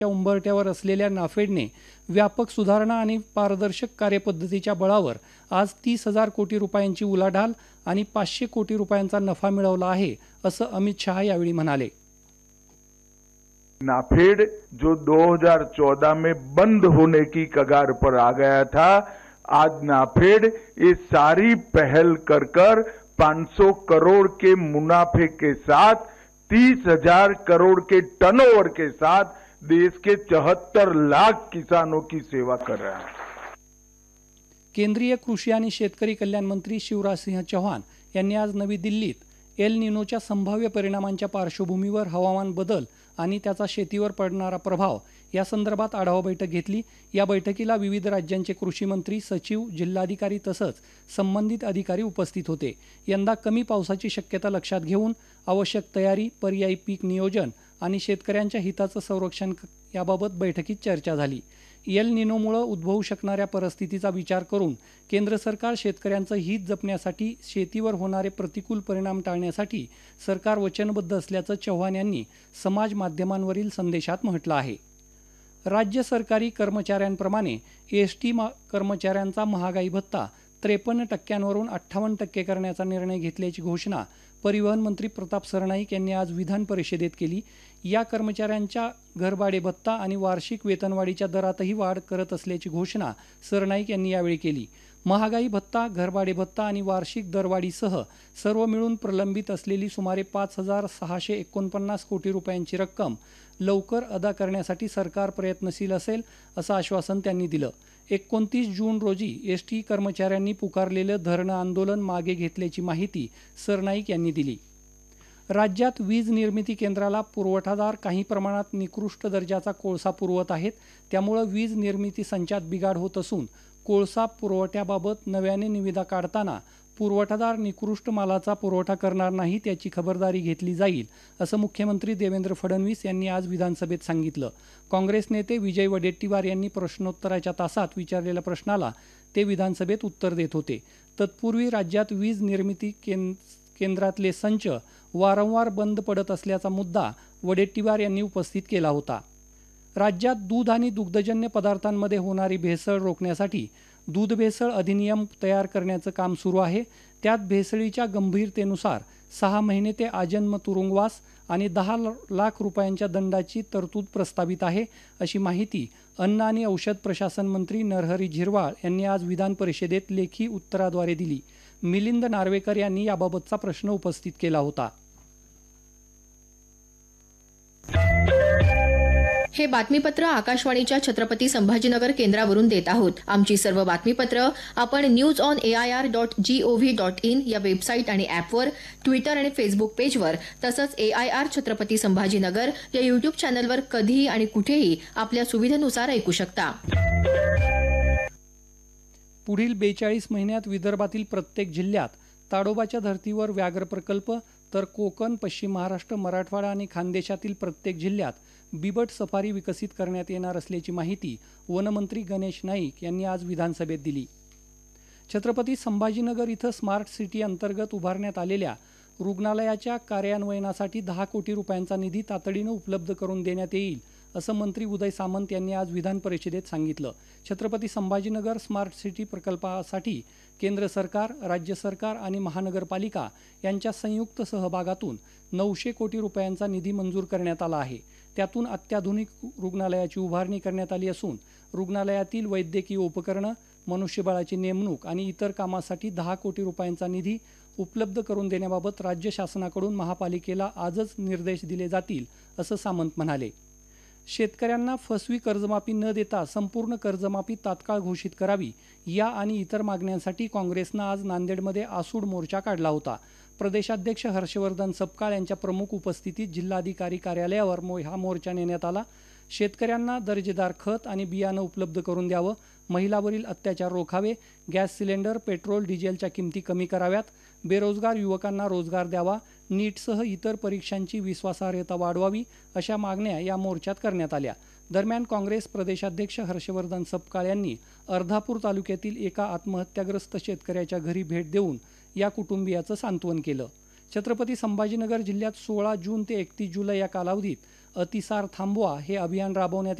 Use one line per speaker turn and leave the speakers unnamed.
उंबरठ्यावर असलेल्या नाफेडने व्यापक सुधारणा आणि पारदर्शक कार्यपद्धतीच्या बळावर आज 30,000 कोटी रुपयांची उलाढाल आणि 500 कोटी रुपयांचा नफा मिळवला आहे, असं अमित शहा यावेळी म्हणाले.
नाफेड जो 2014 में बंद होने की कगार पर आ गया था, आज नाफेड ये सारी पहल कर 500 करोड़ के मुनाफे के साथ 30,000 करोड़ के टर्नओवर के साथ देश के 74 लाख किसानों की सेवा कर रहा है.
केंद्रीय कृषी आणि शेतकरी कल्याण मंत्री शिवराजसिंह चौहान यांनी आज नवी दिल्लीत एल निनोच्या संभाव्य परिणामांच्या पार्श्वभूमीवर हवामान बदल आणि त्याचा शेतीवर पडणारा प्रभाव या संदर्भात आढावा बैठक घेतली. या बैठकीला विविध राज्यांचे कृषी मंत्री, सचिव, जिल्हाधिकारी तसंच संबंधित अधिकारी उपस्थित होते. यंदा कमी पावसाची शक्यता लक्षात घेऊन आवश्यक तयारी, पर्यायी पीक नियोजन आणि शेतकऱ्यांच्या हिताचं संरक्षण याबाबत बैठकीत चर्चा झाली. एल निनोमुळे उद्भवू शकणाऱ्या परिस्थितीचा विचार करून केंद्र सरकार शेतकऱ्यांचं हित जपण्यासाठी शेतीवर होणारे प्रतिकूल परिणाम टाळण्यासाठी सरकार वचनबद्ध असल्याचं चव्हाण यांनी समाज माध्यमांवरील संदेशात म्हटलं आहे. राज्य सरकारी कर्मचाऱ्यांप्रमाणे एसटी कर्मचाऱ्यांचा महागाई भत्ता 53% 58% करण्याचा निर्णय घेतल्याची घोषणा परिवहन मंत्री प्रताप सरनाईक यांनी आज विधान परिषदेत केली. या कर्मचाऱ्यांच्या घरभाडे भत्ता आणि वार्षिक वेतनवाढीच्या दरातही वाढ करत असल्याची घोषणा सरनाईक यांनी यावेळी केली. महागाई भत्ता, घरभाडे भत्ता आणि वार्षिक दरवाढीसह सर्व मिळून प्रलंबित असलेली सुमारे 5,649 कोटी रुपयांची रक्कम लवकर अदा करण्यासाठी सरकार प्रयत्नशील असेल, असं आश्वासन त्यांनी दिलं. 29 जून रोजी एसटी कर्मचाऱ्यांनी पुकारलेलं धरणं आंदोलन मागे घेतल्याची माहिती सरनाईक यांनी दिली. राज्यात वीज निर्मिती केंद्राला पुरवठादार काही प्रमाणात निकृष्ट दर्जाचा कोळसा पुरवत आहेत. त्यामुळे वीज निर्मिती संचात बिघाड होत असून कोळसा पुरवठ्याबाबत नव्याने निविदा काढताना पुरवठादार निकृष्ट मालाचा पुरवठा करणार नाही त्याची खबरदारी घेतली जाईल, असं मुख्यमंत्री देवेंद्र फडणवीस यांनी आज विधानसभेत सांगितलं. काँग्रेस नेते विजय वडेट्टीवार यांनी प्रश्नोत्तराच्या तासात विचारलेल्या प्रश्नाला ते विधानसभेत उत्तर देत होते. तत्पूर्वी राज्यात वीज निर्मिती केंद्रातले संच वारंवार बंद पडत असल्याचा मुद्दा वडेट्टीवार यांनी उपस्थित केला होता. राज्यात दूध आणि दुग्धजन्य पदार्थांमध्ये होणारी भेसळ रोखण्यासाठी दूध भेसळ अधिनियम तयार करण्याचं काम सुरू आहे. त्यात भेसळीच्या गंभीरतेनुसार 6 महिने ते आजन्म तुरुंगवास आणि 10 लाख रुपयांच्या दंडाची तरतूद प्रस्तावित आहे, अशी माहिती अन्न आणि औषध प्रशासन मंत्री नरहरी झिरवाळ यांनी आज विधान परिषदेत लेखी उत्तराद्वारे दिली. मिलिंद नार्वेकर यांनी याबाबतचा प्रश्न उपस्थित केला होता.
हे बातमीपत्र आकाशवाणीच्या छत्रपती संभाजीनगर केंद्रावरून देत आहोत. आमची सर्व बातमीपत्र आपण news.air.gov.in या वेबसाईट आणि ॲपवर, ट्विटर आणि फेसबुक पेजवर तसंच AIR छत्रपती संभाजीनगर या युट्यूब चॅनलवर कधीही आणि कुठेही आपल्या सुविधेनुसार ऐकू शकता.
पुढील 42 महिन्यात विदर्भातील प्रत्येक जिल्ह्यात ताडोबाच्या धर्तीवर व्याघ्र प्रकल्प, तर कोकण, पश्चिम महाराष्ट्र, मराठवाडा आणि खानदेशातील प्रत्येक जिल्ह्यात बिबट सफारी विकसित करण्यात येणार असल्याची माहिती वनमंत्री गणेश नाईक यांनी आज विधानसभेत दिली. छत्रपती संभाजीनगर इथं स्मार्ट सिटी अंतर्गत उभारण्यात आलेल्या रुग्णालयाच्या कार्यान्वयनासाठी 10 कोटी रुपयांचा निधी तातडीनं उपलब्ध करून देण्यात येईल, असं मंत्री उदय सामंत यांनी आज विधान परिषदेत सांगितलं. छत्रपती संभाजीनगर स्मार्ट सिटी प्रकल्पासाठी केंद्र सरकार, राज्य सरकार आणि महानगरपालिका यांच्या संयुक्त सहभागातून 900 कोटी रुपयांचा निधी मंजूर करण्यात आला आहे. त्यातून अत्याधुनिक रुग्णालयाची उभारणी करण्यात आली असून रुग्णालयातील वैद्यकीय उपकरणं, मनुष्यबळाची नेमणूक आणि इतर कामासाठी 10 कोटी रुपयांचा निधी उपलब्ध करून देण्याबाबत राज्य शासनाकडून महापालिकेला आजच निर्देश दिले जातील, असं सामंत म्हणाले. शेतकऱ्यांना फसवी कर्जमाफी न देता संपूर्ण कर्जमाफी तात्काळ घोषित करावी, या आणि इतर मागण्यांसाठी काँग्रेसनं आज नांदेडमध्ये आसूड मोर्चा काढला होता. प्रदेशाध्यक्ष हर्षवर्धन सपकाळ यांच्या प्रमुख उपस्थितीत जिल्हाधिकारी कार्यालयावर हा मोर्चा नेण्यात आला. शेतकऱ्यांना दर्जेदार खत आणि बियाणं उपलब्ध करून द्यावं, महिलांवरील अत्याचार रोखावे, गॅस सिलेंडर, पेट्रोल, डिझेलच्या किमती कमी कराव्यात, बेरोजगार युवकांना रोजगार द्यावा, नीटसह इतर परीक्षांची विश्वासार्हता वाढवावी, अशा मागण्या या मोर्चात करण्यात आल्या. दरम्यान काँग्रेस प्रदेशाध्यक्ष हर्षवर्धन सपकाळ यांनी अर्धापूर तालुक्यातील एका आत्महत्याग्रस्त शेतकऱ्याच्या घरी भेट देऊन या कुटुंबियाचं सांत्वन केलं. छत्रपती संभाजीनगर जिल्ह्यात 16 जून ते 31 जुलै या कालावधीत अतिसार थांबवा हे अभियान राबवण्यात